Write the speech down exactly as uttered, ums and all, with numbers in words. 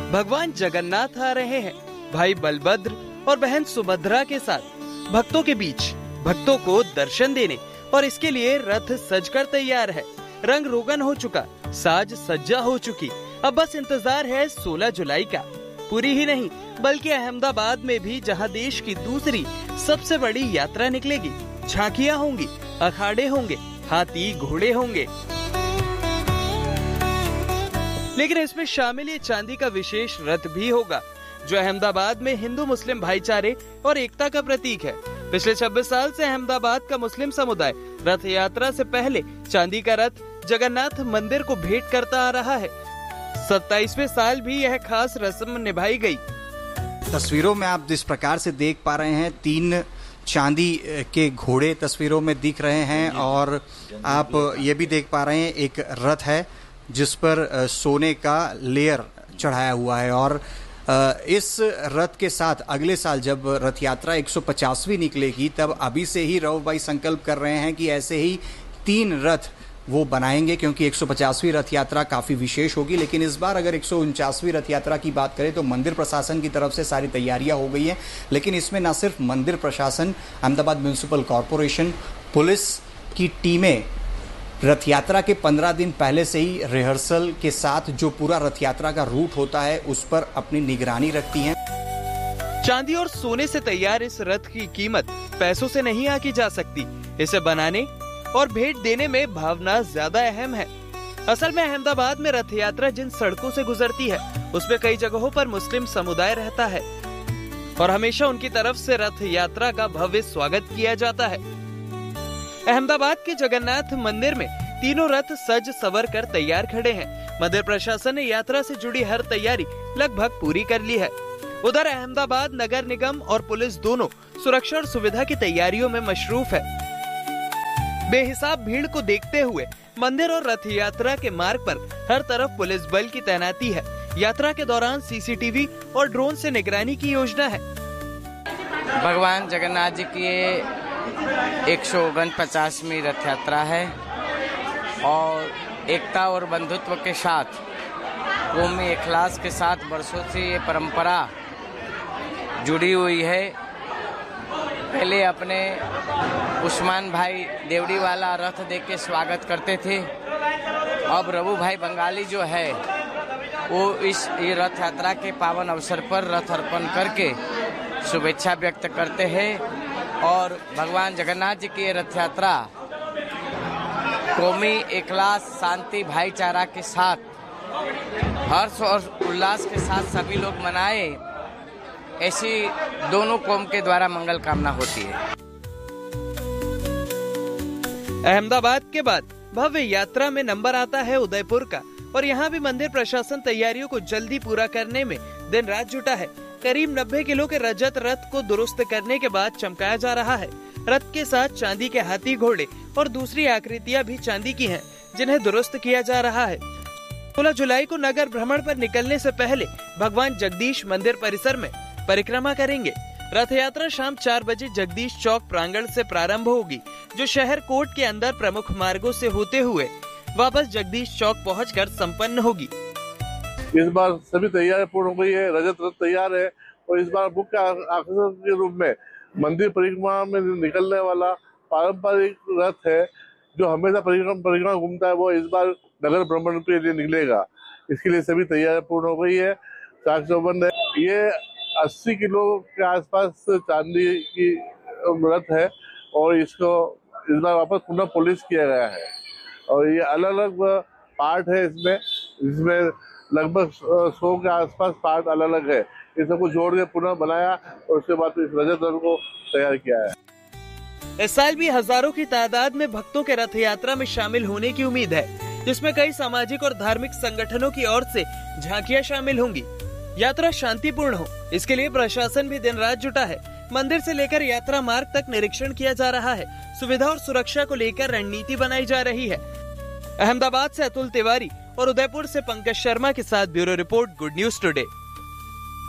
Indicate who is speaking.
Speaker 1: भगवान जगन्नाथ आ रहे हैं भाई बलभद्र और बहन सुभद्रा के साथ भक्तों के बीच, भक्तों को दर्शन देने। और इसके लिए रथ सजकर तैयार है, रंग रोगन हो चुका, साज सज्जा हो चुकी। अब बस इंतजार है सोलह जुलाई का। पूरी ही नहीं बल्कि अहमदाबाद में भी, जहां देश की दूसरी सबसे बड़ी यात्रा निकलेगी, झांकियां होंगी, अखाड़े होंगे, हाथी घोड़े होंगे। लेकिन इसमें शामिल ये चांदी का विशेष रथ भी होगा, जो अहमदाबाद में हिंदू मुस्लिम भाईचारे और एकता का प्रतीक है। पिछले छब्बीस साल से अहमदाबाद का मुस्लिम समुदाय रथ यात्रा से पहले चांदी का रथ जगन्नाथ मंदिर को भेंट करता आ रहा है। सत्ताईसवें साल भी यह खास रस्म निभाई गई।
Speaker 2: तस्वीरों में आप जिस प्रकार से देख पा रहे हैं, तीन चांदी के घोड़े तस्वीरों में दिख रहे हैं और आप ये भी देख पा रहे हैं एक रथ है जिस पर सोने का लेयर चढ़ाया हुआ है। और इस रथ के साथ अगले साल जब रथ यात्रा एक सौ पचासवीं निकलेगी, तब अभी से ही रव भाई संकल्प कर रहे हैं कि ऐसे ही तीन रथ वो बनाएंगे, क्योंकि एक सौ पचासवीं रथ यात्रा काफ़ी विशेष होगी। लेकिन इस बार अगर एक सौ उनचासवीं रथ यात्रा की बात करें तो मंदिर प्रशासन की तरफ से सारी तैयारियां हो गई हैं। लेकिन इसमें न सिर्फ मंदिर प्रशासन, अहमदाबाद म्यूनिसिपल कॉरपोरेशन, पुलिस की टीमें रथ यात्रा के पंद्रह दिन पहले से ही रिहर्सल के साथ जो पूरा रथ यात्रा का रूट होता है उस पर अपनी निगरानी रखती हैं।
Speaker 1: चांदी और सोने से तैयार इस रथ की कीमत पैसों से नहीं आकी जा सकती। इसे बनाने और भेंट देने में भावना ज्यादा अहम है। असल में अहमदाबाद में रथ यात्रा जिन सड़कों से गुजरती है उसमें कई जगहों पर मुस्लिम समुदाय रहता है और हमेशा उनकी तरफ से रथ यात्रा का भव्य स्वागत किया जाता है। अहमदाबाद के जगन्नाथ मंदिर में तीनों रथ सज सवर कर तैयार खड़े हैं। मंदिर प्रशासन ने यात्रा से जुड़ी हर तैयारी लगभग पूरी कर ली है। उधर अहमदाबाद नगर निगम और पुलिस दोनों सुरक्षा और सुविधा की तैयारियों में मशरूफ है। बेहिसाब भीड़ को देखते हुए मंदिर और रथ यात्रा के मार्ग पर हर तरफ पुलिस बल की तैनाती है। यात्रा के दौरान सीसीटीवी और ड्रोन से निगरानी की योजना है।
Speaker 3: भगवान जगन्नाथ जी की एक सौ पचासवीं रथ यात्रा है और एकता और बंधुत्व के साथ, कौमी इखलास के साथ वर्षों से ये परंपरा जुड़ी हुई है। पहले अपने उस्मान भाई देवड़ी वाला रथ देख के स्वागत करते थे। अब रवु भाई बंगाली जो है वो इस ये रथ यात्रा के पावन अवसर पर रथ अर्पण करके शुभेच्छा व्यक्त करते हैं। और भगवान जगन्नाथ जी की रथ यात्रा कौमी इखलास, शांति, भाईचारा के साथ, हर्ष और उल्लास के साथ सभी लोग मनाए, ऐसी दोनों कौम के द्वारा मंगल कामना होती है।
Speaker 1: अहमदाबाद के बाद भव्य यात्रा में नंबर आता है उदयपुर का और यहाँ भी मंदिर प्रशासन तैयारियों को जल्दी पूरा करने में दिन रात जुटा है। करीब नब्बे किलो के रजत रथ को दुरुस्त करने के बाद चमकाया जा रहा है। रथ के साथ चांदी के हाथी घोड़े और दूसरी आकृतियां भी चांदी की हैं, जिन्हें दुरुस्त किया जा रहा है। सोलह जुलाई को नगर भ्रमण पर निकलने से पहले भगवान जगदीश मंदिर परिसर में परिक्रमा करेंगे। रथ यात्रा शाम चार बजे जगदीश चौक प्रांगण से प्रारंभ होगी, जो शहर कोट के अंदर प्रमुख मार्गों से होते हुए वापस जगदीश चौक पहुंचकर संपन्न होगी।
Speaker 4: इस बार सभी तैयारी पूर्ण हो गई है, रजत रथ तैयार है और इस बार मुख्य आकर्षण के रूप में मंदिर परिक्रमा में निकलने वाला पारंपरिक रथ है, जो हमेशा परिक्रमा परिक्रमा घूमता है, वो इस बार नगर भ्रमण के लिए निकलेगा। इसके लिए सभी तैयारी पूर्ण हो गई है। चाक चौबंद है, ये अस्सी किलो के आसपास चांदी की रथ है और इसको इस बार वापस पुनः पॉलिश किया गया है और ये अलग अलग पार्ट है इसमें इसमें लगभग सौ के आसपास पार्ट अलग अलग है। इस सबको जोड़ के पुनः बनाया और उसके बाद इस रजत रथ को तैयार किया है।
Speaker 1: इस साल भी हजारों की तादाद में भक्तों के रथ यात्रा में शामिल होने की उम्मीद है, जिसमें कई सामाजिक और धार्मिक संगठनों की ओर से झांकियां शामिल होंगी। यात्रा शांतिपूर्ण हो, इसके लिए प्रशासन भी दिन रात जुटा है। मंदिर से लेकर यात्रा मार्ग तक निरीक्षण किया जा रहा है। सुविधा और सुरक्षा को लेकर रणनीति बनाई जा रही है। अहमदाबाद से अतुल तिवारी और उदयपुर से पंकज शर्मा के साथ bureau report, good news today.